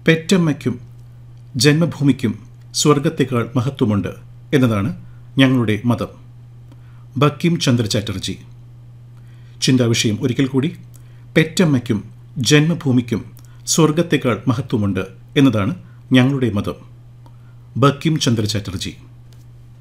പെറ്റമ്മയ്ക്കും ജന്മഭൂമിക്കും സ്വർഗത്തേക്കാൾ മഹത്വമുണ്ട് എന്നതാണ് ഞങ്ങളുടെ മതം. ബങ്കിം ചന്ദ്ര ചാറ്റർജി. ചിന്താവിഷയം ഒരിക്കൽ കൂടി: പെറ്റമ്മയ്ക്കും ജന്മഭൂമിക്കും സ്വർഗത്തേക്കാൾ മഹത്വമുണ്ട് എന്നതാണ് ഞങ്ങളുടെ മതം. ബങ്കിം ചന്ദ്ര ചാറ്റർജി.